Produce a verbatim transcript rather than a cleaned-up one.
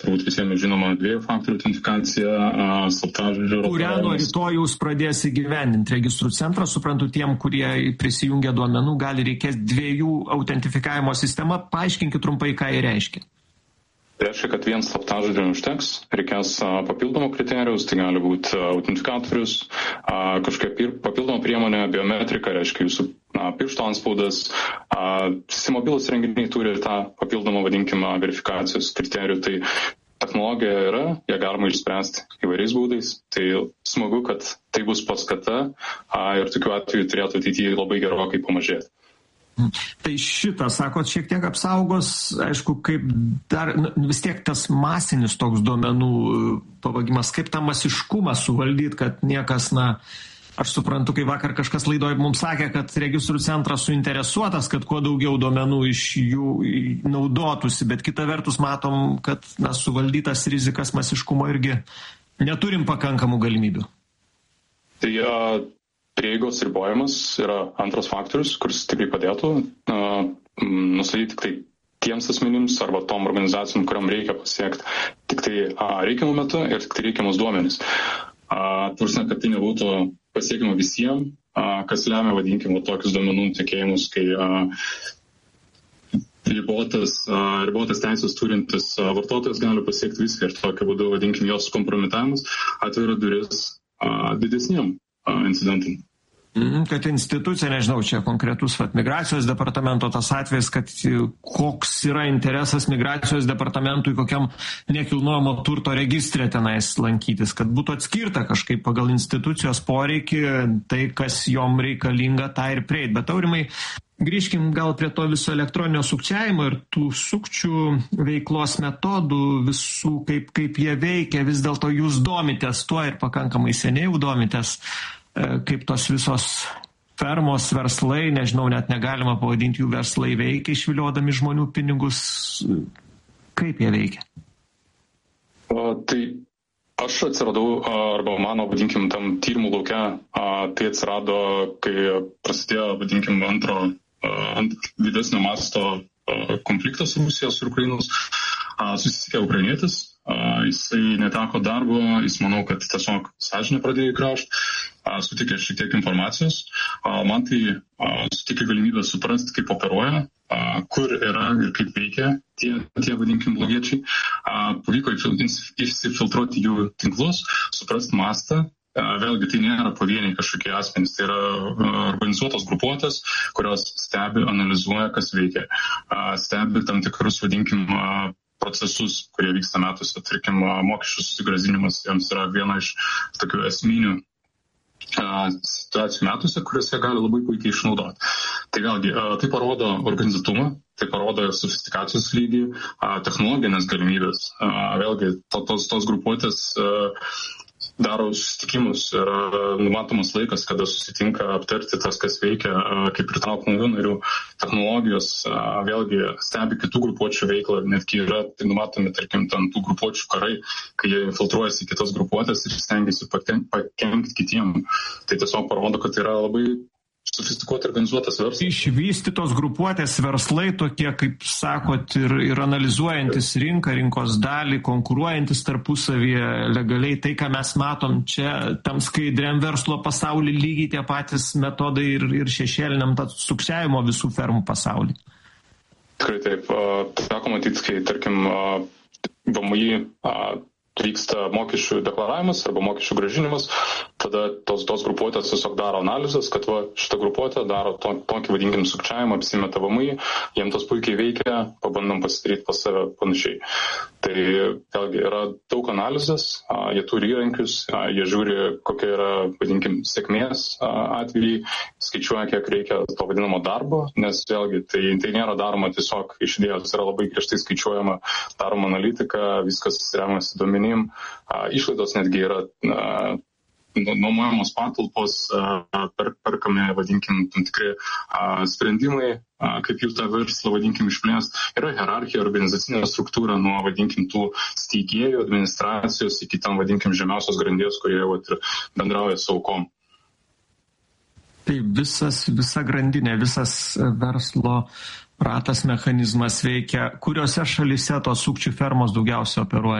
turbūt visiems žinoma dviejų faktorių autentifikacija, slaptažodžių. Kurią nuo rytojaus pradės įgyvendinti registrų centras, suprantu, tiem, kurie prisijungia duomenų, gali reikės dviejų autentifikavimo sistema. Paaiškinkit trumpai, ką jie reiškia. Tai reiškia, kad vien slaptažodžio užteks, reikės papildomų kriterijus, tai gali būti autentifikatorius, kažkokia papildoma priemonė, biometrika, reiškia jūsų na, piršto antspaudas, visi mobilūs renginiai turi tą papildomą, vadinkimą, verifikacijos kriterijų, tai technologija yra, ją galima išspręsti įvairiais būdais, tai smagu, kad tai bus paskata ir tokiu atveju turėtų ateityje labai gerokai pamažėti. Tai šitą, sakot, šiek tiek apsaugos, aišku, kaip dar vis tiek tas masinis toks duomenų pavagimas, kaip tą masiškumą suvaldyti, kad niekas, na, aš suprantu, kai vakar kažkas laidoj mums sakė, kad registrų centras suinteresuotas, kad kuo daugiau duomenų iš jų naudotųsi, bet kita vertus matom, kad na, suvaldytas rizikas masiškumo irgi neturim pakankamų galimybių. Tai uh... Prieigos ribojimas yra antras faktorius, kuris tikrai padėtų uh, nustatyti tik tai tiems asmenims arba tom organizacijom, kuriam reikia pasiekti tik tai uh, reikiamų metu ir tik tai reikiamus duomenys. Uh, Tursime, kad tai nebūtų pasiekima visiems, uh, kas lemia, vadinkime, tokius duomenų tekėjimus, kai uh, ribotas, uh, ribotas teisės turintis uh, vartotojas gali pasiekti viską ir tokiu būdu, vadinkime, jos kompromitavimas atveria duris uh, didesniem uh, incidentam. Kad institucija, nežinau, čia konkretus vat, migracijos departamento tas atvejs, kad koks yra interesas migracijos departamentui kokiam nekilnojamo turto registre tenais lankytis, kad būtų atskirta kažkaip pagal institucijos poreikį, tai kas jom reikalinga, tą ir prieit. Bet aurimai, grįžkim gal prie to viso elektroninio sukčiavimo ir tų sukčių veiklos metodų, visų, kaip, kaip jie veikia, vis dėlto jūs domitės tuo ir pakankamai seniai domitės, kaip tos visos fermos, verslai, nežinau, net negalima pavadinti jų verslai, veikia, išviliodami žmonių pinigus. Kaip jie veikia? O, tai aš atsiradau, arba mano, vadinkim, tam tyrimų lauke, tai atsirado, kai prasidėjo, vadinkim, antro, ant didesnio masto konfliktas Rusijos ir Ukrainos, susisikė ukrainietis, jisai neteko darbo, jis manau, kad tiesiog sąžinė pradėjo įkraušti, sutikė šiek tiek informacijos, man tai sutikė galimybę suprasti, kaip operuoja, kur yra ir kaip veikia tie, tie vadinkim, blogiečiai, pavyko išsifiltruoti jų tinklus, suprasti mastą. Vėlgi, tai nėra pavieniai kažkokie asmenys, tai yra organizuotos grupuotės, kurios stebi, analizuoja, kas veikia, stebi tam tikrus, vadinkim, procesus, kurie vyksta metuose, tarkim, mokesčių susigrąžinimas, jiems yra viena iš tokių esminių situacijų metuose, kuriuose gali labai puikiai išnaudoti. Tai vėlgi, tai parodo organizatumą, tai parodo sofistikacijos lygį, technologinės galimybės. Vėlgi, tos, tos grupuotės daro susitikimus ir numatomas laikas, kada susitinka aptarti tas, kas veikia, kaip pritraukti naujų narių. Technologijos vėlgi stebi kitų grupuočių veiklą, netgi yra tai numatomi, tarkim, ten tų grupuočių karai, kai jie infiltruojasi į kitas grupuotės ir stengiasi pakenkti kitiem. Tai tiesiog parodo, kad tai yra labai sofistikuoti organizuotas verslas. Išvystytos grupuotės verslai tokie, kaip sakot, ir, ir analizuojantis rinką, rinkos dalį, konkuruojantis tarpusavyje legaliai. Tai, ką mes matom čia, tam skaidriam verslo pasauly lygiai tie patys metodai ir, ir šešėliniam sukčiavimo visų fermų pasauly. Tikrai taip. Teko matyti, kai, tarkim, V M I vyksta mokesčių deklaravimas arba mokesčių gražinimas, tada tos, tos grupuotės tiesiog daro analizės, kad va, šitą grupuotę daro to, tokį vadinkim sukčiavimą, apsimeta V M I, jiem tas puikiai veikia, pabandom pasidaryti pas save panašiai. Tai vėlgi yra daug analizės, jie turi įrankius, jie žiūri, kokia yra, vadinkim, sėkmės atvejai, skaičiuoja, kiek reikia to vadinamo darbo, nes vėlgi tai, tai nėra daroma tiesiog iš idėjos, yra labai griežtai skaičiuojama, daroma analitika, viskas remiasi duomenimis. Išlaidos netgi yra nuomojamos patalpos, per, perkami, vadinkim, tam tikri sprendimai, kaip jų tą verslą, vadinkim, išplės. Yra hierarchija, organizacinė struktūra nuo, vadinkim, tų steigėjų, administracijos iki tam, vadinkim, žemiausios grandies, kurie vat, bendrauja su aukom. Tai visas, visa grandinė, visas verslo ratas, mechanizmas veikia. Kuriuose šalyse tos sukčių fermos daugiausia operuoja?